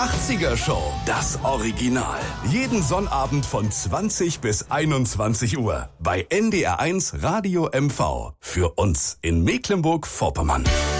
80er Show, das Original. Jeden Sonnabend von 20 bis 21 Uhr bei NDR1 Radio MV. Für uns in Mecklenburg-Vorpommern.